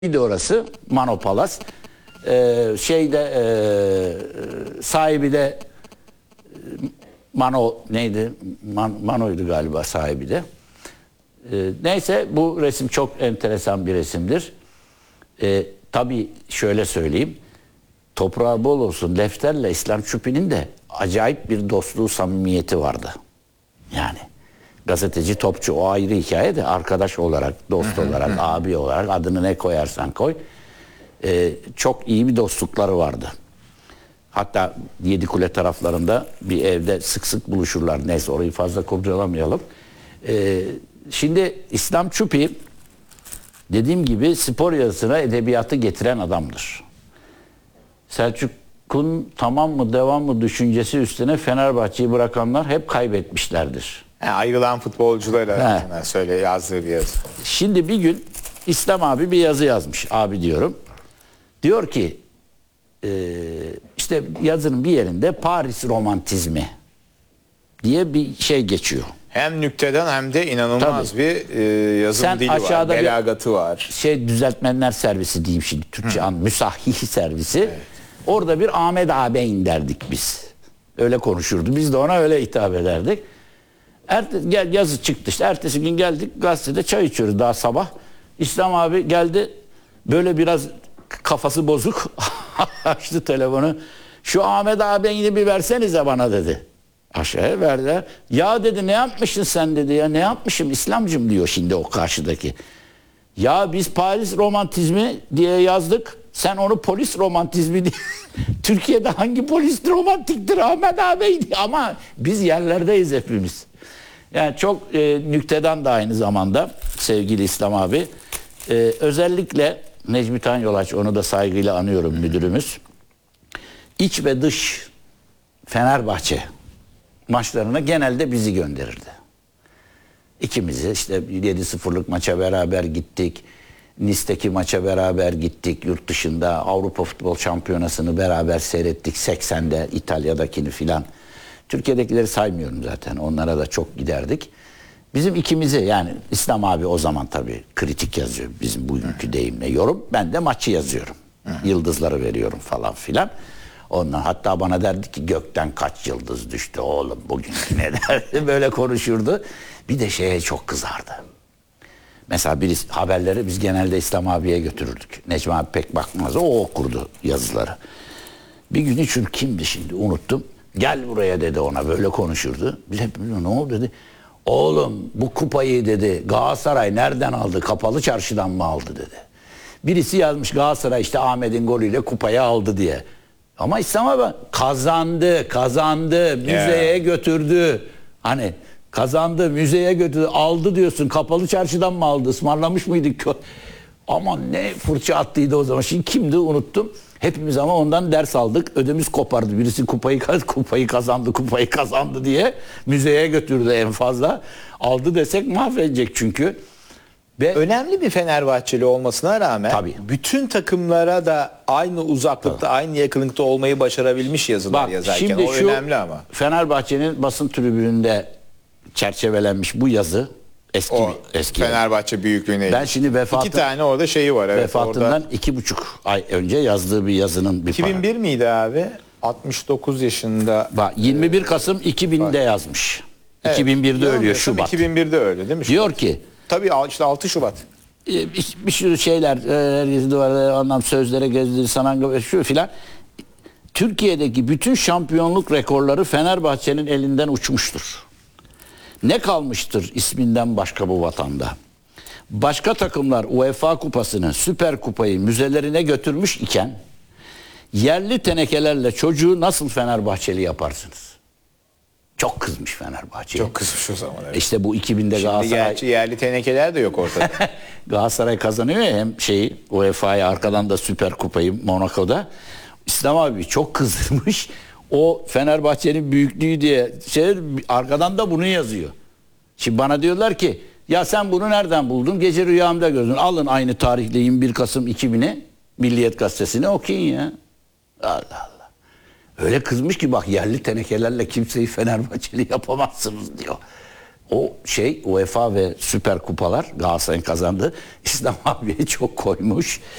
Bir de orası Manopalas. Sahibi de Mano neydi? Mano'ydu galiba sahibi de. Neyse bu resim çok enteresan bir resimdir. Tabii şöyle söyleyeyim. Toprağı bol olsun. Lefter'le İslam Çupi'nin de acayip bir dostluğu, samimiyeti vardı. Yani gazeteci, topçu o ayrı hikaye de arkadaş olarak, dost olarak, abi olarak adını ne koyarsan koy. Çok iyi bir dostlukları vardı. Hatta Yedikule taraflarında bir evde sık sık buluşurlar. Neyse orayı fazla kurcalamayalım. Şimdi İslam Çupi dediğim gibi spor yazısına edebiyatı getiren adamdır. Selçuk'un tamam mı devam mı düşüncesi üstüne Fenerbahçe'yi bırakanlar hep kaybetmişlerdir. Ayrılan futbolcular arasında söyle yazdığı bir yazı. Şimdi bir gün İslam abi bir yazı yazmış. Abi diyorum. Diyor ki işte yazının bir yerinde Paris romantizmi diye bir şey geçiyor. Hem nükteden hem de inanılmaz bir yazım Sen dili var, belagatı var. Düzeltmenler servisi diyeyim şimdi Türkçe müsahih servisi. Evet. Orada bir Ahmet ağabeyin derdik biz. Öyle konuşurdu. Biz de ona öyle hitap ederdik. Yazı çıktı işte. Ertesi gün geldik gazetede çay içiyoruz daha sabah. İslam abi geldi böyle biraz kafası bozuk açtı telefonu. Şu Ahmet ağabeyini bir versenize bana dedi. Aşağıya verdiler. Ya dedi ne yapmışsın sen dedi ya. Ne yapmışım İslamcım diyor şimdi o karşıdaki. Ya biz Paris romantizmi diye yazdık. Sen onu polis romantizmi diye. Türkiye'de hangi polis romantiktir Ahmet ağabey ama biz yerlerdeyiz hepimiz. Yani çok nüktedan da aynı zamanda sevgili İslam abi. Özellikle Necmi Tan Yolaç, onu da saygıyla anıyorum müdürümüz. İç ve dış Fenerbahçe maçlarına genelde bizi gönderirdi. İkimizi işte 7-0'lık maça beraber gittik. Nice'deki maça beraber gittik. Yurt dışında Avrupa Futbol Şampiyonası'nı beraber seyrettik. 80'de İtalya'dakini filan. Türkiye'dekileri saymıyorum zaten. Onlara da çok giderdik. Bizim ikimizi yani İslam abi o zaman tabii kritik yazıyor. Bizim bugünkü deyimle yorum. Ben de maçı yazıyorum. Yıldızları veriyorum falan filan. Ondan hatta bana derdi ki gökten kaç yıldız düştü oğlum bugün ne derdi böyle konuşurdu. Bir de şeye çok kızardı. Mesela birisi haberleri biz genelde İslam abiye götürürdük. Necmi abi pek bakmaz. O okurdu yazıları. Bir gün için kimdi şimdi unuttum. Gel buraya dedi ona böyle konuşurdu. Biz hep ne oldu dedi. Oğlum bu kupayı dedi Galatasaray nereden aldı? Kapalı çarşıdan mı aldı dedi. Birisi yazmış Galatasaray işte Ahmet'in golüyle kupayı aldı diye. Ama İslam abi kazandı, müzeye götürdü. Hani kazandı, müzeye götürdü, aldı diyorsun. Kapalı çarşıdan mı aldı? Ismarlamış mıydık? Aman ne fırça attıydı o zaman. Şimdi kimdi unuttum. Hepimiz ama ondan ders aldık. Ödümüz kopardı. Birisi kupayı kazandı diye müzeye götürdü en fazla. Aldı desek mahvedecek çünkü. Ve önemli bir Fenerbahçeli olmasına rağmen tabii, bütün takımlara da aynı uzaklıkta, aynı yakınlıkta olmayı başarabilmiş yazılar yazarken. Şimdi o önemli ama. Fenerbahçe'nin basın tribününde çerçevelenmiş bu yazı eski. Fenerbahçe büyüklüğüne. Ben şimdi iki tane orada şeyi var. Evet, vefatından 2,5 ay önce yazdığı bir yazının bir 2001 miydi abi? 69 yaşında. 21 Kasım 2000'de yazmış. Evet, 2001'de ölüyor Şubat. 2001'de öyle değil mi? Diyor ki. Tabii işte 6 Şubat. Bir sürü şeyler herkes duvarda anlam sözlere gezdir sanan şu filan. Türkiye'deki bütün şampiyonluk rekorları Fenerbahçe'nin elinden uçmuştur. Ne kalmıştır isminden başka bu vatanda? Başka takımlar UEFA kupasını, Süper Kupayı müzelerine götürmüş iken yerli tenekelerle çocuğu nasıl Fenerbahçeli yaparsınız? Çok kızmış Fenerbahçe'ye. Çok kızmış o zaman. Evet. İşte bu 2000'de Galatasaray... Gerçi yerli tenekeler de yok ortada. Galatasaray kazanıyor ya hem UEFA'yı arkadan da Süper Kupayı Monaco'da. İslam abi çok kızdırmış. O Fenerbahçe'nin büyüklüğü diye arkadan da bunu yazıyor. Şimdi bana diyorlar ki ya sen bunu nereden buldun? Gece rüyamda gördün. Alın aynı tarihle 21 Kasım 2000'i Milliyet Gazetesi'ne okuyun ya. Allah Allah. Öyle kızmış ki bak yerli tenekelerle kimseyi Fenerbahçeli yapamazsınız diyor. o UEFA ve Süper Kupalar Galatasaray'ın kazandığı İslam abiye çok koymuş.